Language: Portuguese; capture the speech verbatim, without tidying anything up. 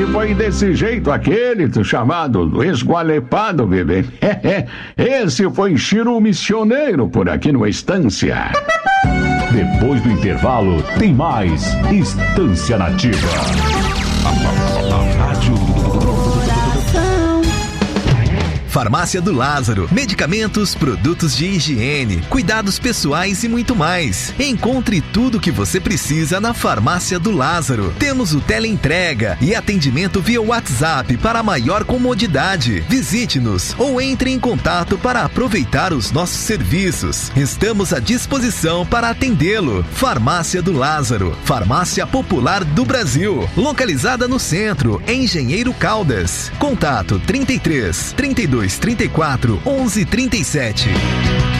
foi desse jeito aquele chamado esgualepado, bebê. Esse foi Chiru Missioneiro por aqui no Estância. Depois do intervalo, tem mais Estância Nativa. A rádio Farmácia do Lázaro, medicamentos, produtos de higiene, cuidados pessoais e muito mais. Encontre tudo o que você precisa na Farmácia do Lázaro. Temos o teleentrega e atendimento via WhatsApp para maior comodidade. Visite-nos ou entre em contato para aproveitar os nossos serviços. Estamos à disposição para atendê-lo. Farmácia do Lázaro, farmácia popular do Brasil, localizada no centro, em Engenheiro Caldas. Contato trinta e três, trinta e dois, trinta e quatro, onze, trinta e sete.